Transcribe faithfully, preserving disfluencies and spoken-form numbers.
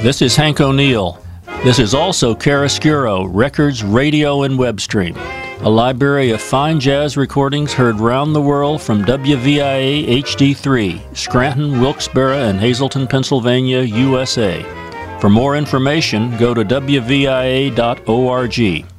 This is Hank O'Neill. This is also Chiaroscuro, Records, Radio, and Web Stream, a library of fine jazz recordings heard round the world from W V I A H D three, Scranton, Wilkes-Barre, and Hazleton, Pennsylvania, U S A. For more information, go to W V I A dot org.